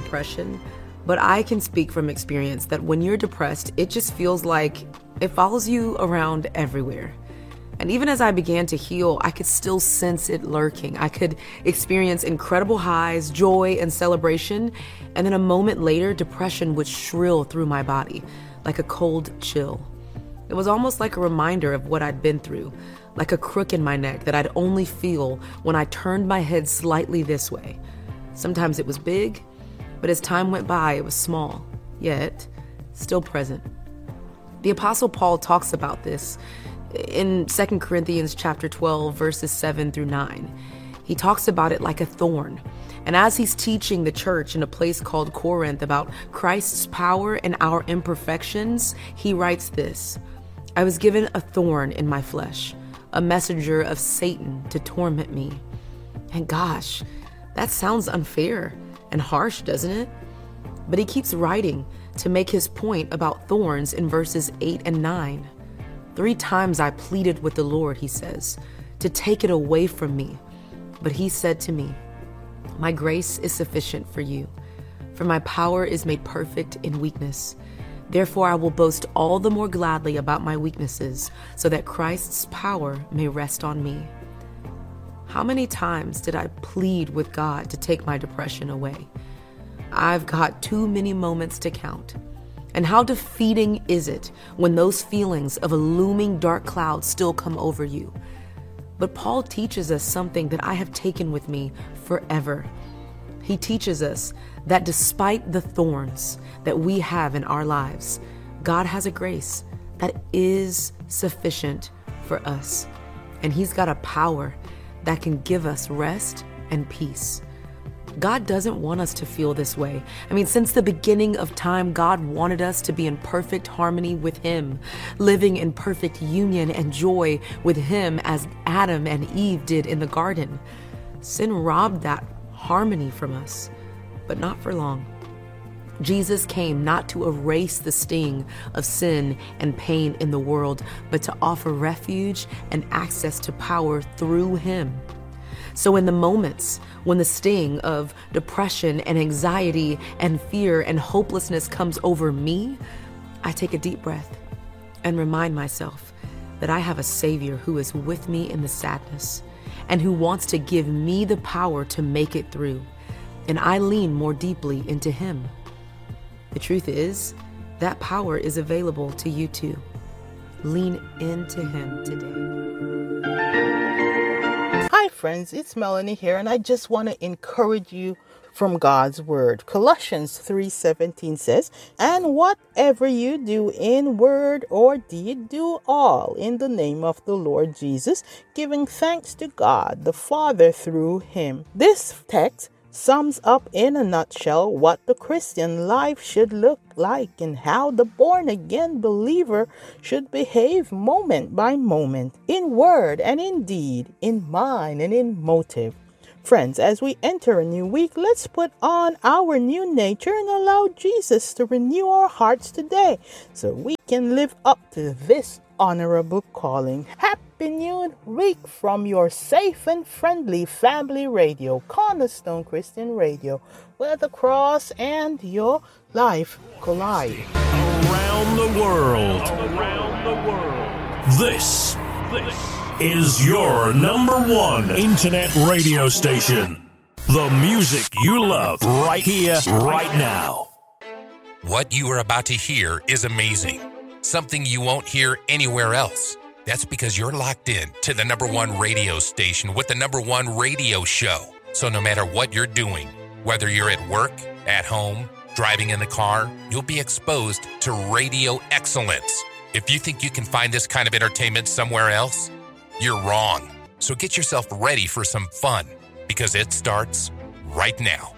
depression, but I can speak from experience that when you're depressed, it just feels like it follows you around everywhere. And even as I began to heal, I could still sense it lurking. I could experience incredible highs, joy, and celebration, and then a moment later, depression would shrill through my body like a cold chill. It was almost like a reminder of what I'd been through, like a crook in my neck that I'd only feel when I turned my head slightly this way. Sometimes it was big, but as time went by, it was small, yet still present. The Apostle Paul talks about this in 2 Corinthians chapter 12, verses 7 through 9. He talks about it like a thorn. And as he's teaching the church in a place called Corinth about Christ's power and our imperfections, he writes this: I was given a thorn in my flesh, a messenger of Satan to torment me. And gosh, that sounds unfair and harsh, doesn't it? But he keeps writing to make his point about thorns in verses 8 and 9. 3 times I pleaded with the Lord, he says, to take it away from me. But he said to me, my grace is sufficient for you, for my power is made perfect in weakness. Therefore, I will boast all the more gladly about my weaknesses, so that Christ's power may rest on me. How many times did I plead with God to take my depression away? I've got too many moments to count. And how defeating is it when those feelings of a looming dark cloud still come over you? But Paul teaches us something that I have taken with me forever. He teaches us that despite the thorns that we have in our lives, God has a grace that is sufficient for us. And he's got a power that can give us rest and peace. God doesn't want us to feel this way. I mean, since the beginning of time, God wanted us to be in perfect harmony with him, living in perfect union and joy with him as Adam and Eve did in the garden. Sin robbed that harmony from us, but not for long. Jesus came not to erase the sting of sin and pain in the world, but to offer refuge and access to power through him. So in the moments when the sting of depression and anxiety and fear and hopelessness comes over me, I take a deep breath and remind myself that I have a Savior who is with me in the sadness and who wants to give me the power to make it through. And I lean more deeply into him. The truth is, that power is available to you too. Lean into him today. Hi friends, it's Melanie here, and I just want to encourage you from God's word. Colossians 3:17 says, and whatever you do in word or deed, do all in the name of the Lord Jesus, giving thanks to God the Father through him. This text sums up in a nutshell what the Christian life should look like and how the born-again believer should behave moment by moment, in word and in deed, in mind and in motive. Friends, as we enter a new week, let's put on our new nature and allow Jesus to renew our hearts today so we can live up to this honorable calling. Happy New Week from your safe and friendly family radio, Cornerstone Christian Radio, where the cross and your life collide. Around the world. This is your #1 internet radio station. The music you love right here, right now. What you are about to hear is amazing. Something you won't hear anywhere else. That's because you're locked in to the #1 radio station with the #1 radio show. So no matter what you're doing, whether you're at work, at home, driving in the car, you'll be exposed to radio excellence. If you think you can find this kind of entertainment somewhere else, you're wrong. So get yourself ready for some fun, because it starts right now.